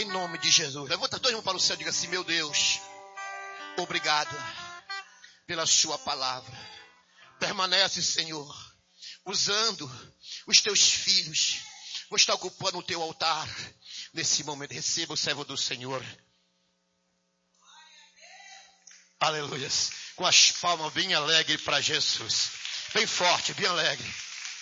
Em nome de Jesus. Levanta todo mundo para o céu e diga assim: meu Deus, obrigado pela sua palavra. Permanece, Senhor, usando os teus filhos. Vou estar ocupando o teu altar nesse momento. Receba o servo do Senhor. Aleluia. Com as palmas bem alegre para Jesus. Bem forte, bem alegre.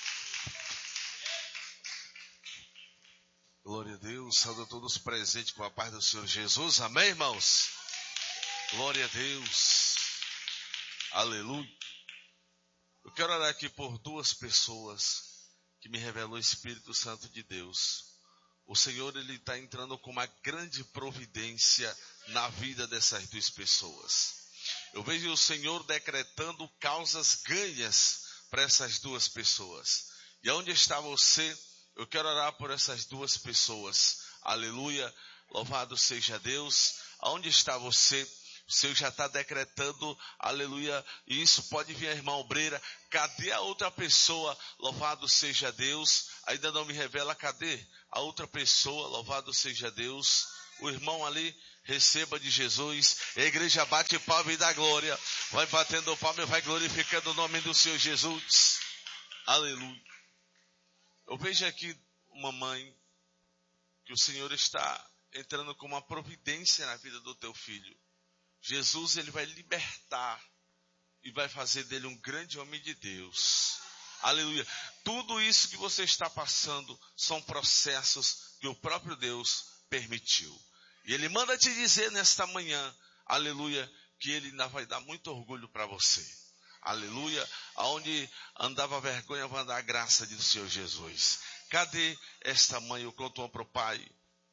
Glória a Deus. Saúde a todos presentes com a paz do Senhor Jesus. Amém, irmãos? Glória a Deus. Aleluia. Eu quero orar aqui por duas pessoas que me revelou o Espírito Santo de Deus. O Senhor, Ele está entrando com uma grande providência na vida dessas duas pessoas. Eu vejo o Senhor decretando causas ganhas para essas duas pessoas. E onde está você? Eu quero orar por essas duas pessoas. Aleluia. Louvado seja Deus. Aonde está você? O Senhor já está decretando, aleluia, e isso pode vir a irmã obreira. Cadê a outra pessoa? Louvado seja Deus. Ainda não me revela, cadê a outra pessoa? Louvado seja Deus. O irmão ali, receba de Jesus. A igreja bate palma e dá glória. Vai batendo palma e vai glorificando o nome do Senhor Jesus. Aleluia. Eu vejo aqui uma mãe, que o Senhor está entrando com uma providência na vida do teu filho. Jesus, Ele vai libertar e vai fazer dele um grande homem de Deus. Aleluia. Tudo isso que você está passando são processos que o próprio Deus permitiu. E Ele manda te dizer nesta manhã, aleluia, que Ele ainda vai dar muito orgulho para você. Aleluia. Aonde andava vergonha, vai andar a graça do Senhor Jesus. Cadê esta mãe? Eu conto uma para o pai,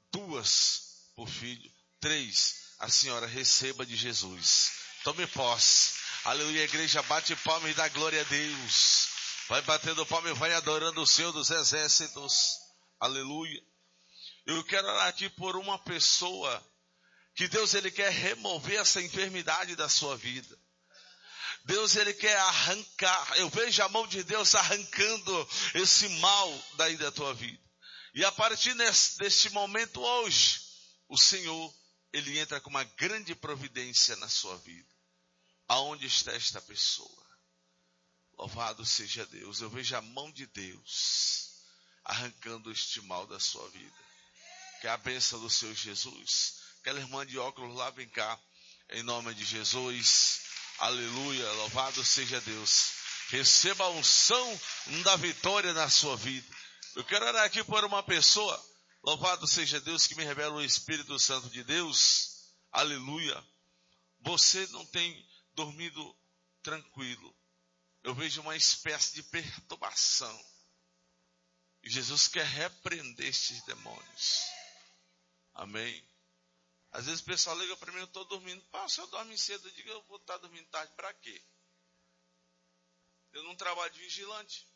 2 para o filho, 3. A senhora receba de Jesus. Tome posse. Aleluia. A igreja bate palma e dá glória a Deus. Vai batendo palma e vai adorando o Senhor dos exércitos. Aleluia. Eu quero orar aqui por uma pessoa que Deus, Ele quer remover essa enfermidade da sua vida. Deus, Ele quer arrancar. Eu vejo a mão de Deus arrancando esse mal daí da tua vida. E a partir deste momento hoje, o Senhor, Ele entra com uma grande providência na sua vida. Aonde está esta pessoa? Louvado seja Deus. Eu vejo a mão de Deus arrancando este mal da sua vida. Que a bênção do Senhor Jesus. Aquela irmã de óculos lá, vem cá. Em nome de Jesus. Aleluia. Louvado seja Deus. Receba a unção da vitória na sua vida. Eu quero orar aqui por uma pessoa. Louvado seja Deus, que me revela o Espírito Santo de Deus. Aleluia. Você não tem dormido tranquilo. Eu vejo uma espécie de perturbação. E Jesus quer repreender estes demônios. Amém. Às vezes o pessoal liga para mim, eu estou dormindo. Pá, se eu dormir cedo, eu digo, eu vou estar dormindo tarde. Para quê? Eu não trabalho de vigilante.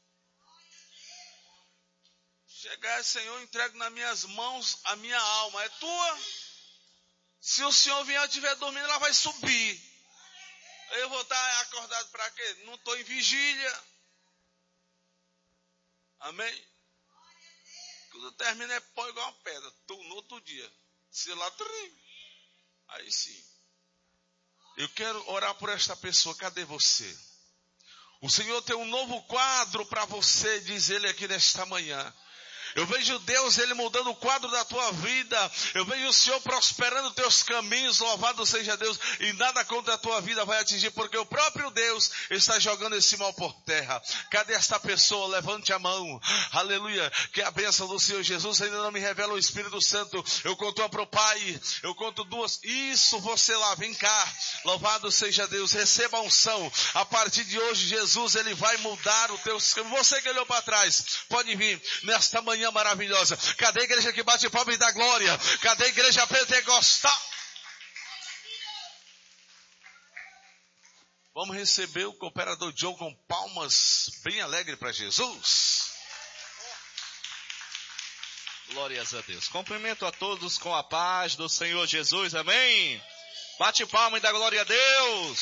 Chegar, Senhor, eu entrego nas minhas mãos a minha alma. É tua. Se o Senhor vier e estiver dormindo, ela vai subir. Eu vou estar acordado para quê? Não estou em vigília. Amém? Quando termina é pó igual uma pedra. No outro dia. Se lá, aí sim. Eu quero orar por esta pessoa. Cadê você? O Senhor tem um novo quadro para você, diz Ele aqui nesta manhã. Eu vejo Deus, Ele mudando o quadro da tua vida. Eu vejo o Senhor prosperando os teus caminhos. Louvado seja Deus. E nada contra a tua vida vai atingir, porque o próprio Deus está jogando esse mal por terra. Cadê esta pessoa? Levante a mão. Aleluia. Que a bênção do Senhor Jesus ainda não me revela o Espírito Santo. Eu conto uma para o Pai. Eu conto 2. Isso, você lá, vem cá. Louvado seja Deus. Receba a unção. A partir de hoje, Jesus, Ele vai mudar o teu caminho. Você que olhou para trás, pode vir nesta manhã maravilhosa. Cadê a igreja que bate palma e dá glória? Cadê a igreja pentecostal? Vamos receber o cooperador John com palmas bem alegre para Jesus. Glórias a Deus. Cumprimento a todos com a paz do Senhor Jesus. Amém? Bate palma e dá glória a Deus.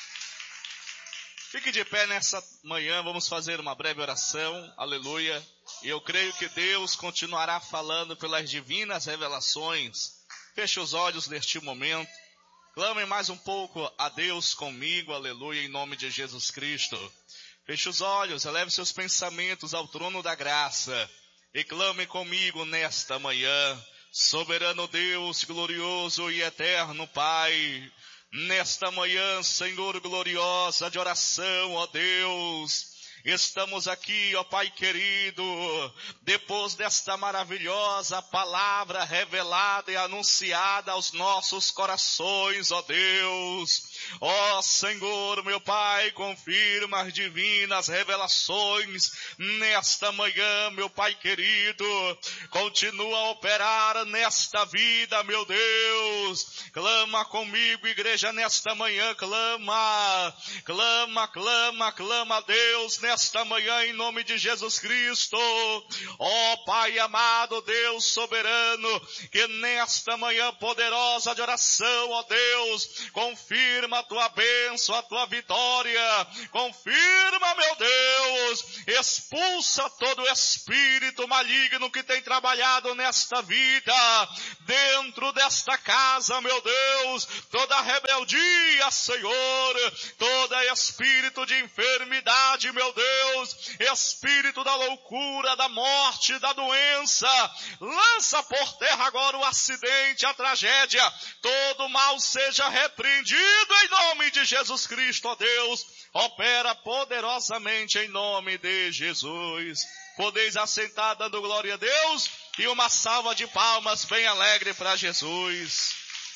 Fique de pé nessa manhã. Vamos fazer uma breve oração. Aleluia. E eu creio que Deus continuará falando pelas divinas revelações. Feche os olhos neste momento. Clame mais um pouco a Deus comigo, aleluia, em nome de Jesus Cristo. Feche os olhos, eleve seus pensamentos ao trono da graça. E clame comigo nesta manhã. Soberano Deus, glorioso e eterno Pai. Nesta manhã, Senhor, gloriosa de oração, ó Deus. Estamos aqui, ó Pai querido, depois desta maravilhosa palavra revelada e anunciada aos nossos corações, ó Deus. Ó Senhor, meu Pai, confirma as divinas revelações nesta manhã, meu Pai querido. Continua a operar nesta vida, meu Deus. Clama comigo, igreja, nesta manhã, clama, clama, clama, clama a Deus nesta manhã em nome de Jesus Cristo. Ó Pai amado, Deus soberano, que nesta manhã poderosa de oração, ó Deus, confirma a tua bênção, a tua vitória. Confirma, meu Deus, expulsa todo espírito maligno que tem trabalhado nesta vida, dentro desta casa, meu Deus, toda rebeldia, Senhor, todo espírito de enfermidade, meu Deus, espírito da loucura, da morte, da doença, lança por terra agora o acidente, a tragédia, todo mal seja repreendido em nome de Jesus Cristo, ó Deus, opera poderosamente em nome de Jesus. Podeis assentar dando glória a Deus e uma salva de palmas bem alegre para Jesus.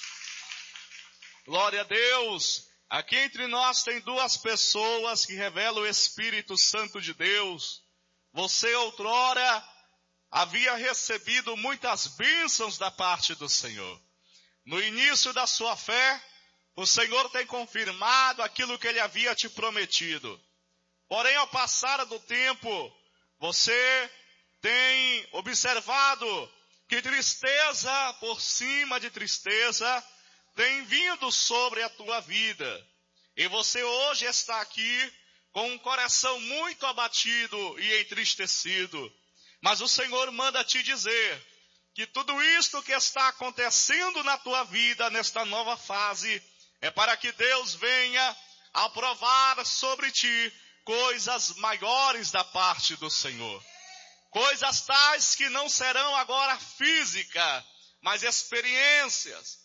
Glória a Deus. Aqui entre nós tem duas pessoas que revelam o Espírito Santo de Deus. Você outrora havia recebido muitas bênçãos da parte do Senhor. No início da sua fé, o Senhor tem confirmado aquilo que Ele havia te prometido. Porém, ao passar do tempo, você tem observado que tristeza por cima de tristeza tem vindo sobre a tua vida. E você hoje está aqui com um coração muito abatido e entristecido. Mas o Senhor manda te dizer que tudo isto que está acontecendo na tua vida, nesta nova fase, é para que Deus venha aprovar sobre ti coisas maiores da parte do Senhor. Coisas tais que não serão agora física, mas experiências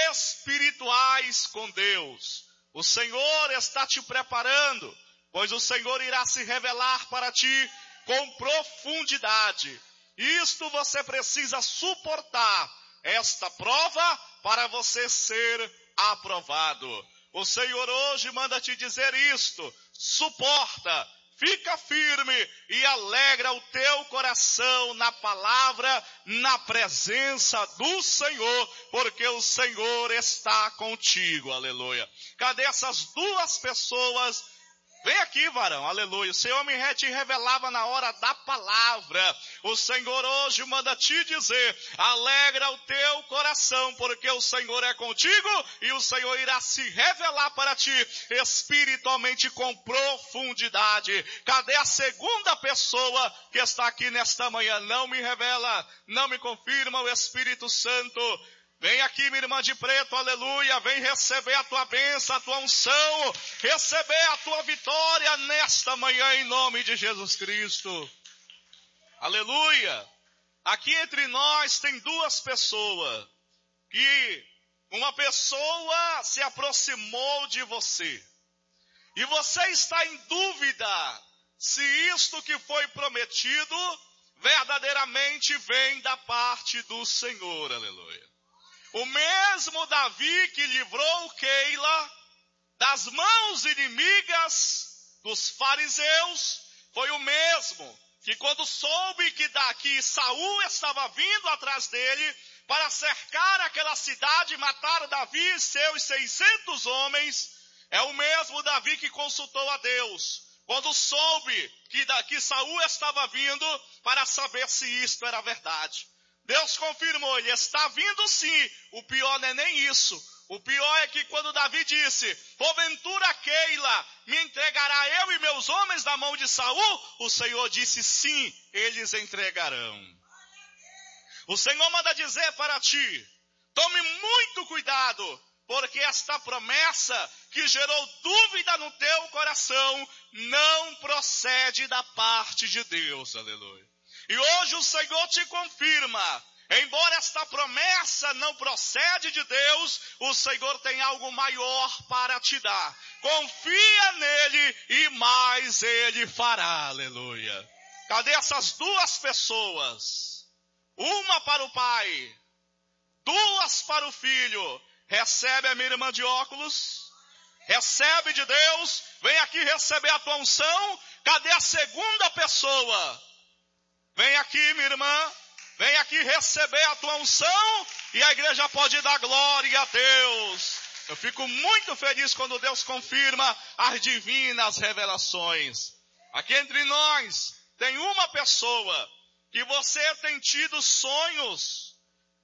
espirituais com Deus. O Senhor está te preparando, pois o Senhor irá se revelar para ti com profundidade. Isto você precisa suportar, esta prova, para você ser aprovado. O Senhor hoje manda te dizer isto: suporta, fica firme e alegra o teu coração na palavra, na presença do Senhor, porque o Senhor está contigo, aleluia. Cadê essas duas pessoas? Vem aqui, varão, aleluia. O Senhor me te revelava na hora da palavra. O Senhor hoje manda te dizer: alegra o teu coração, porque o Senhor é contigo e o Senhor irá se revelar para ti espiritualmente com profundidade. Cadê a segunda pessoa que está aqui nesta manhã? Não me revela, não me confirma o Espírito Santo. Vem aqui, minha irmã de preto, aleluia, vem receber a tua bênção, a tua unção, receber a tua vitória nesta manhã em nome de Jesus Cristo. Aleluia. Aqui entre nós tem duas pessoas, que uma pessoa se aproximou de você, e você está em dúvida se isto que foi prometido verdadeiramente vem da parte do Senhor, aleluia. O mesmo Davi que livrou Keila das mãos inimigas dos fariseus, foi o mesmo que quando soube que Saul estava vindo atrás dele para cercar aquela cidade e matar Davi e seus 600 homens, é o mesmo Davi que consultou a Deus quando soube que Saul estava vindo para saber se isto era verdade. Deus confirmou, ele está vindo sim. O pior não é nem isso. O pior é que quando Davi disse, porventura Keila me entregará eu e meus homens na mão de Saul, o Senhor disse, sim, eles entregarão. O Senhor manda dizer para ti, tome muito cuidado, porque esta promessa que gerou dúvida no teu coração não procede da parte de Deus, aleluia. E hoje o Senhor te confirma, embora esta promessa não procede de Deus, o Senhor tem algo maior para te dar. Confia nele e mais ele fará, aleluia. Cadê essas duas pessoas? Uma para o pai, duas para o filho. Recebe a minha irmã de óculos? Recebe de Deus? Vem aqui receber a tua unção. Cadê a segunda pessoa? Vem aqui, minha irmã. Vem aqui receber a tua unção. E a igreja pode dar glória a Deus. Eu fico muito feliz quando Deus confirma as divinas revelações. Aqui entre nós tem uma pessoa que você tem tido sonhos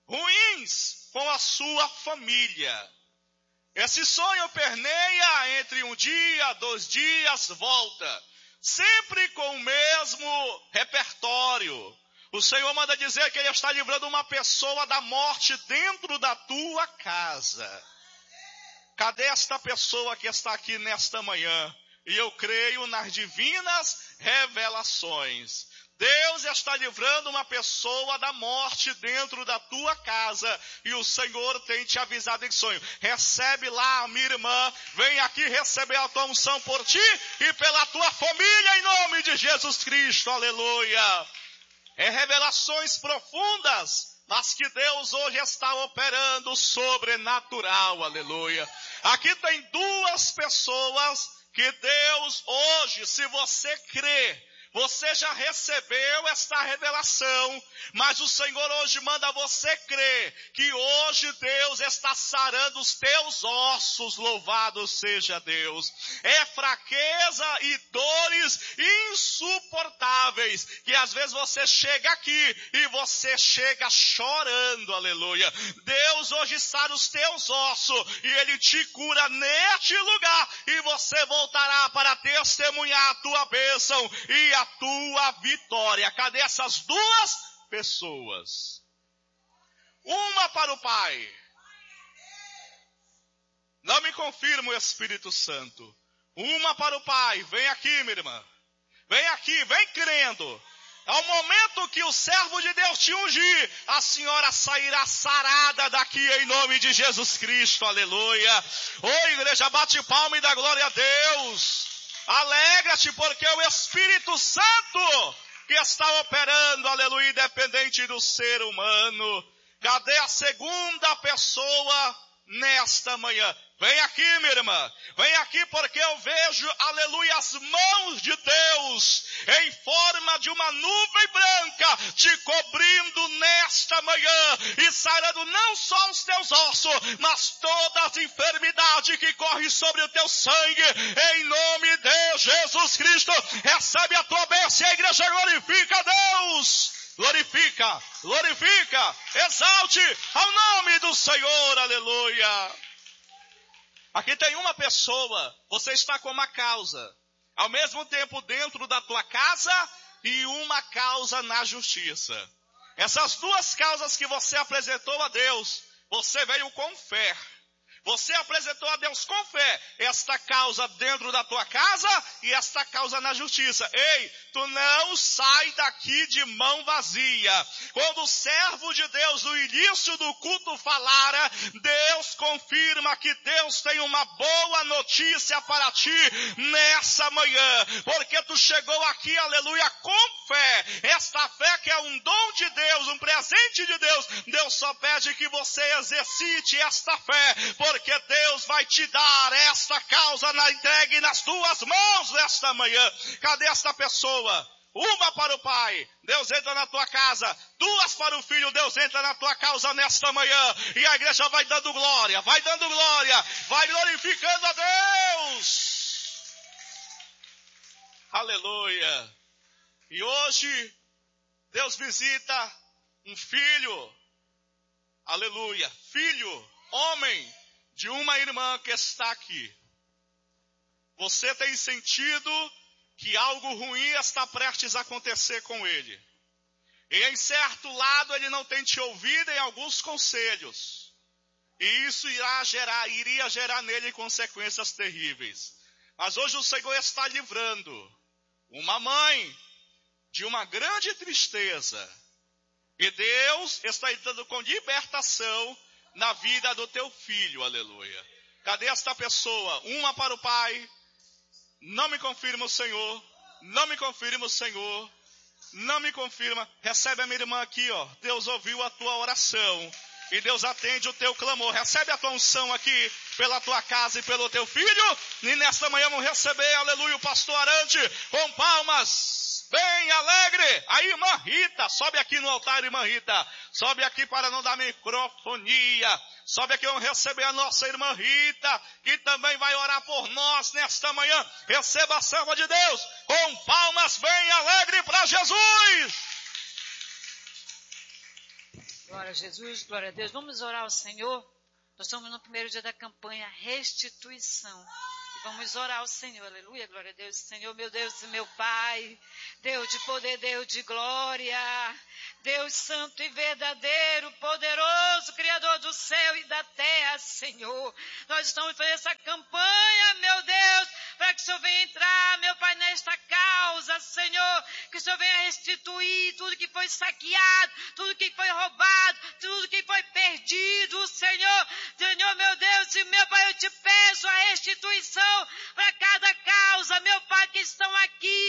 ruins com a sua família. Esse sonho permeia entre um dia, 2 dias, volta. Sempre com o mesmo repertório. O Senhor manda dizer que Ele está livrando uma pessoa da morte dentro da tua casa. Cadê esta pessoa que está aqui nesta manhã? E eu creio nas divinas revelações. Deus está livrando uma pessoa da morte dentro da tua casa. E o Senhor tem te avisado em sonho. Recebe lá, minha irmã. Vem aqui receber a tua unção por ti e pela tua família em nome de Jesus Cristo. Aleluia. É revelações profundas, mas que Deus hoje está operando sobrenatural. Aleluia. Aqui tem 2 pessoas que Deus hoje, se você crê, você já recebeu esta revelação, mas o Senhor hoje manda você crer que hoje Deus está sarando os teus ossos, louvado seja Deus. É fraqueza e dores insuportáveis, que às vezes você chega aqui e você chega chorando, aleluia. Deus hoje sara os teus ossos e Ele te cura neste lugar e você voltará para testemunhar a tua bênção e a tua vitória. Cadê essas 2 pessoas? Uma para o Pai. Não me confirma o Espírito Santo. Uma para o Pai. Vem aqui, minha irmã. Vem aqui, vem crendo. Ao momento que o servo de Deus te ungir, a senhora sairá sarada daqui em nome de Jesus Cristo. Aleluia. Ô igreja, bate palma e dá glória a Deus. Alegra-te porque o Espírito Santo que está operando, aleluia, independente do ser humano. Cadê a segunda pessoa nesta manhã? Vem aqui, minha irmã. Vem aqui porque eu vejo, aleluia, as mãos de Deus em forma de uma nuvem branca te cobrindo nesta manhã e sarando não só os teus ossos, mas todas as enfermidades que correm sobre o teu sangue. Em nome de Jesus Cristo, recebe a tua bênção e a igreja glorifica a Deus. Glorifica, glorifica, exalte ao nome do Senhor, aleluia. Aqui tem uma pessoa, você está com uma causa, ao mesmo tempo dentro da tua casa e uma causa na justiça. Essas 2 causas que você apresentou a Deus, você veio com fé. Você apresentou a Deus com fé esta causa dentro da tua casa e esta causa na justiça. Ei, tu não sai daqui de mão vazia. Quando o servo de Deus no início do culto falara, Deus confirma que Deus tem uma boa notícia para ti nessa manhã. Porque tu chegou aqui, aleluia, com fé. Esta fé que é um dom de Deus, um presente de Deus. Deus só pede que você exercite esta fé, porque Deus vai te dar esta causa entregue nas tuas mãos nesta manhã. Cadê esta pessoa? Uma para o Pai, Deus entra na tua casa. 2 para o Filho, Deus entra na tua causa nesta manhã. E a igreja vai dando glória, vai glorificando a Deus. Aleluia. E hoje, Deus visita um filho, aleluia, filho, homem, de uma irmã que está aqui. Você tem sentido que algo ruim está prestes a acontecer com ele. E em certo lado ele não tem te ouvido em alguns conselhos. E isso iria gerar nele consequências terríveis. Mas hoje o Senhor está livrando uma mãe de uma grande tristeza. E Deus está entrando com libertação na vida do teu filho, aleluia. Cadê esta pessoa? Uma para o pai. Não me confirma o Senhor. Não me confirma o Senhor. Não me confirma. Recebe a minha irmã aqui, ó. Deus ouviu a tua oração. E Deus atende o teu clamor. Recebe a tua unção aqui pela tua casa e pelo teu filho. E nesta manhã vamos receber, aleluia, o pastor Arante com palmas. Bem alegre. Aí, irmã Rita, sobe aqui no altar, irmã Rita. Sobe aqui para não dar microfonia. Sobe aqui, vamos receber a nossa irmã Rita, que também vai orar por nós nesta manhã. Receba a serva de Deus com palmas bem alegre para Jesus. Glória a Jesus, glória a Deus. Vamos orar ao Senhor. Nós estamos no primeiro dia da campanha Restituição. E vamos orar ao Senhor, aleluia, glória a Deus. Senhor, meu Deus e meu Pai, Deus de poder, Deus de glória, Deus santo e verdadeiro, poderoso, Criador do céu e da terra, Senhor. Nós estamos fazendo essa campanha, meu Deus, para que o Senhor venha entrar, meu Pai, nesta causa, Senhor. Que o Senhor venha restituir tudo que foi saqueado, tudo que foi roubado, tudo que foi perdido, Senhor. Senhor, meu Deus e meu Pai, eu te peço a restituição para cada causa, meu Pai, que estão aqui,